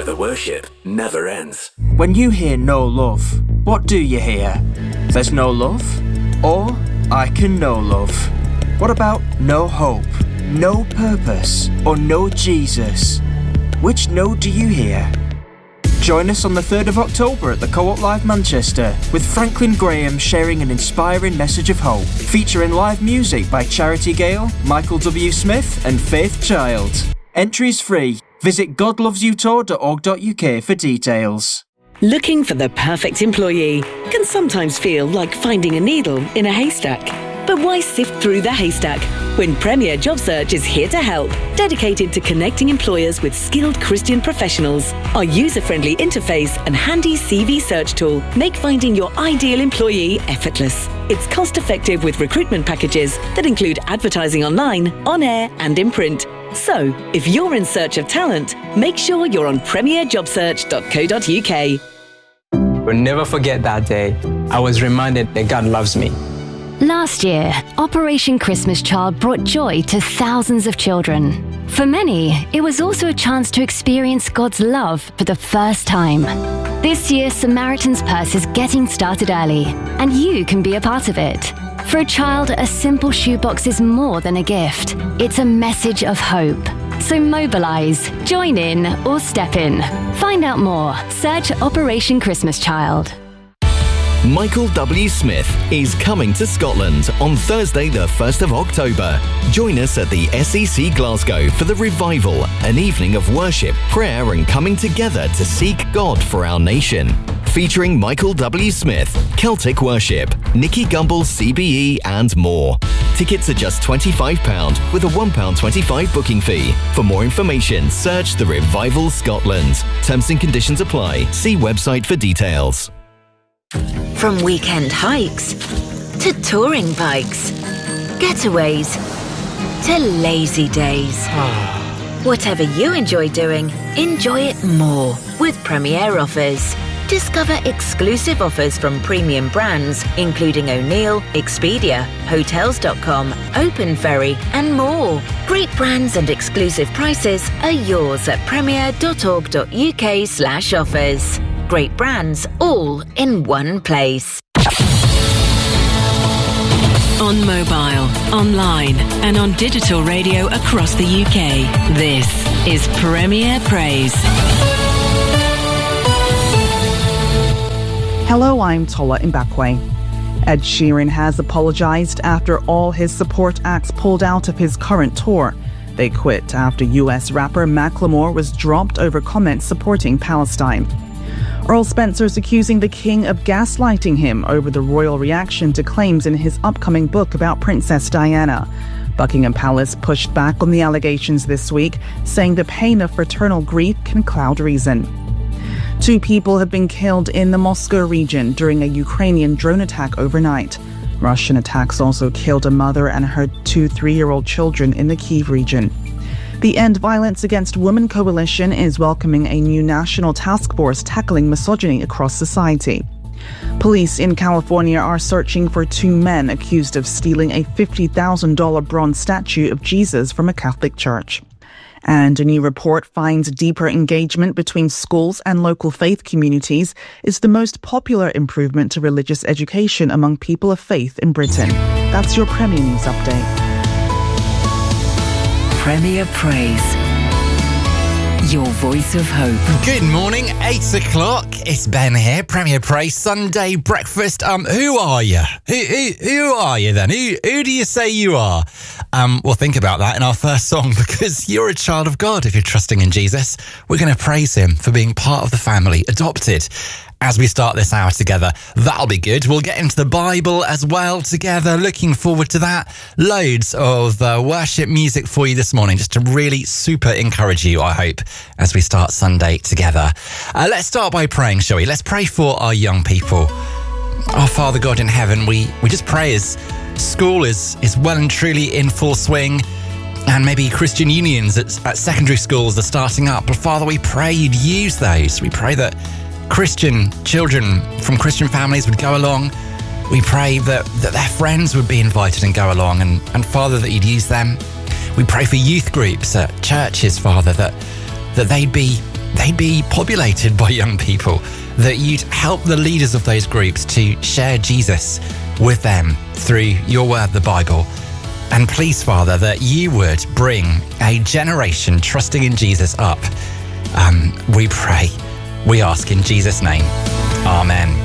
where the worship never ends. When you hear no love, what do you hear? There's no love? Or I can know love. What about no hope, no purpose, or no Jesus? Which no do you hear? Join us on the 3rd of October at the Co-op Live Manchester with Franklin Graham sharing an inspiring message of hope, featuring live music by Charity Gale, Michael W. Smith and Faith Child. Entries free. Visit godlovesyoutour.org.uk for details. Looking for the perfect employee can sometimes feel like finding a needle in a haystack. But why sift through the haystack when Premier Job Search is here to help, dedicated to connecting employers with skilled Christian professionals? Our user-friendly interface and handy CV search tool make finding your ideal employee effortless. It's cost-effective with recruitment packages that include advertising online, on air and in print. So, if you're in search of talent, make sure you're on premierjobsearch.co.uk. We'll never forget that day. I was reminded that God loves me. Last year, Operation Christmas Child brought joy to thousands of children. For many, it was also a chance to experience God's love for the first time. This year, Samaritan's Purse is getting started early, and you can be a part of it. For a child, a simple shoebox is more than a gift. It's a message of hope. So mobilise, join in, or step in. Find out more. Search Operation Christmas Child. Michael W. Smith is coming to Scotland on Thursday the 1st of October. Join us at the SEC Glasgow for the Revival, an evening of worship, prayer and coming together to seek God for our nation. Featuring Michael W. Smith, Celtic Worship, Nicky Gumbel CBE and more. Tickets are just £25 with a £1.25 booking fee. For more information, search The Revival Scotland. Terms and conditions apply. See website for details. From weekend hikes to touring bikes, getaways to lazy days. Whatever you enjoy doing, enjoy it more with Premier Offers. Discover exclusive offers from premium brands, including O'Neill, Expedia, Hotels.com, Open Ferry, and more. Great brands and exclusive prices are yours at premier.org.uk/offers. Great brands, all in one place. On mobile, online, and on digital radio across the UK. This is Premier Praise. Hello, I'm Tola Mbakwe. Ed Sheeran has apologised after all his support acts pulled out of his current tour. They quit after US rapper Macklemore was dropped over comments supporting Palestine. Earl Spencer's accusing the King of gaslighting him over the royal reaction to claims in his upcoming book about Princess Diana. Buckingham Palace pushed back on the allegations this week, saying the pain of fraternal grief can cloud reason. 2 people have been killed in the Moscow region during a Ukrainian drone attack overnight. Russian attacks also killed a mother and her 2 3-year-old children in the Kyiv region. The End Violence Against Women Coalition is welcoming a new national task force tackling misogyny across society. Police in California are searching for 2 men accused of stealing a $50,000 bronze statue of Jesus from a Catholic church. And a new report finds deeper engagement between schools and local faith communities is the most popular improvement to religious education among people of faith in Britain. That's your Premier News Update. Premier Praise. Your voice of hope. Good morning, 8 o'clock. It's Ben here, Premier Praise Sunday breakfast. Who are you? Who are you then? Who do you say you are? We'll think about that in our first song, because you're a child of God if you're trusting in Jesus. We're going to praise him for being part of the family, adopted. As we start this hour together, that'll be good. We'll get into the Bible as well together. Looking forward to that. Loads of worship music for you this morning, just to really super encourage you, I hope, as we start Sunday together. Let's start by praying, shall we? Let's pray for our young people. Our Father God in heaven, we just pray as school is well and truly in full swing, and maybe Christian unions at secondary schools are starting up. But Father, we pray you'd use those. We pray that Christian children from Christian families would go along. We pray that their friends would be invited and go along, and Father, that you'd use them. We pray for youth groups at churches, Father, that they'd be they'd be populated by young people, that you'd help the leaders of those groups to share Jesus with them through your word, the Bible. And please, Father, that you would bring a generation trusting in Jesus up. We pray, we ask in Jesus' name. Amen.